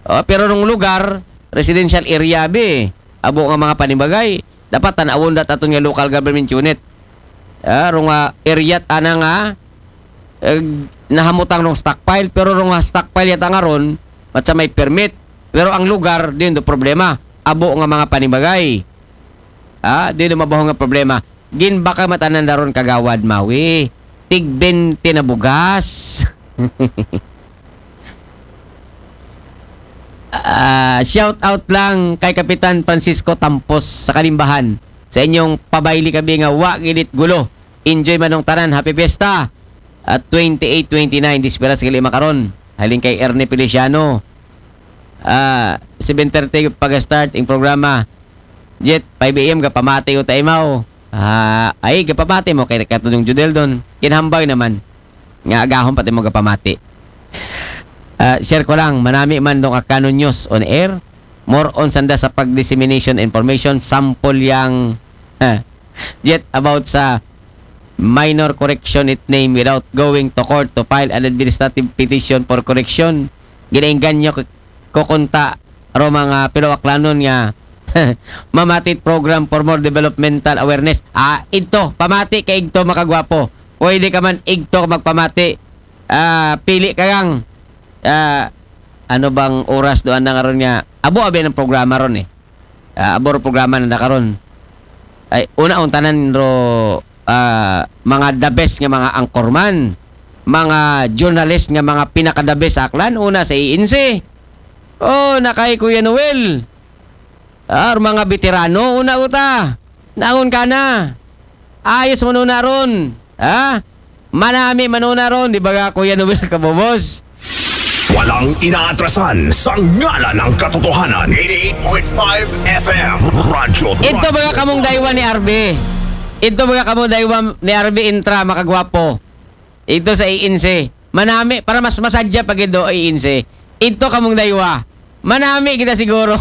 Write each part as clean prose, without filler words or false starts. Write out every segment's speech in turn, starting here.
Pero nung lugar, residential area be, abo nga mga panibagay, dapat tanawon dat aton nga local government unit. Rong area ana nga nahamutang nung stockpile, pero nung stockpile yata nga ron, mat sa may permit. Pero ang lugar, din do problema. Abo nga mga panibagay. Din do mabaho nga problema. Ginbaka matanan daron kagawad mawi. Tig 20 na bugas. Shout out lang kay Kapitan Francisco Tampos sa Kalimbahan. Sa inyong pabayli kabi nga wa gidit gulo. Enjoy manong tanan. Happy Fiesta. At 28-29 dispera sa kalima karon. Haling kay Ernie Feliciano. 7:30 pag-start ang programa. Jet 5 AM kapamati o taimaw. Ay kapamati mo kay katulong Judel doon. Kinhambay naman. Nga agahon pati mo kapamati. Share ko lang, manami man dong Canon News on air. More on sanda sa pag-dissemination information. Sample yang Jet about sa minor correction it name without going to court to file an administrative petition for correction. Ginainggan nyo kukunta ro mga pilowaklanon nga mamatit program for more developmental awareness. Igto, pamati kay igto makagwapo. Pwede ka man igto magpamati. Pili ka gang ano bang oras doon na karon nga abo-abe ng programa ron abo ro programa na karon ay una tanan ro mga the best nga mga anchorman, mga journalist nga mga pinaka the best aklan. Una sa INC na kay Kuya Noel mga veterano una uta naon ka na ayos manuna ron manami manuna ron di ba Kuya Noel kabobos. Walang inaatrasan sa ngalan ng katotohanan. 88.5 FM Radyo. Ito ba kamong daywan ni RB? Ito ba kamong daywan ni RB Intra makagwapo? Ito sa INC. Manami para mas masadya pag ito INC. Ito kamong daywa. Manami kita siguro.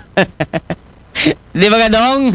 Di ba kadong?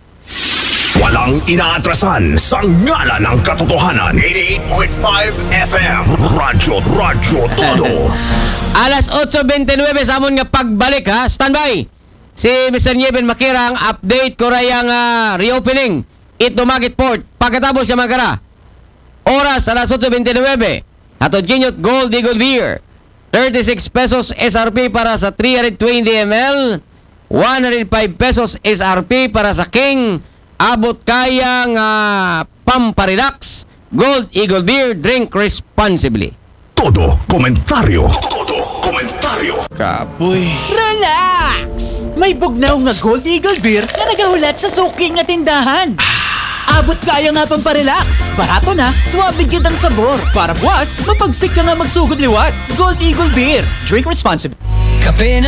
Walang inaatrasan sa ngalan ng katotohanan. 88.5 FM Radyo Todo. Alas 8:29 sa amon nga pagbalik Standby. Si Mr. Nieben Makirang update ko rayang reopening ito Magit Port. Pagkatapos siya magkara. Oras alas 8:29. Hatod kinyot Gold Eagle Beer. 36 pesos SRP para sa 320 ml. 105 pesos SRP para sa King. Abot kayang pamparelax. Gold Eagle Beer, drink responsibly. Todo komentaryo. Kapoy. Relax! May bugnaw nga Gold Eagle Beer na nagahulat sa suki nga tindahan. Abot kaya nga pamparelax. Barato na, swabig kitang sabor. Para buwas, mapagsik ka nga magsugod liwat. Gold Eagle Beer, drink responsibly. Kape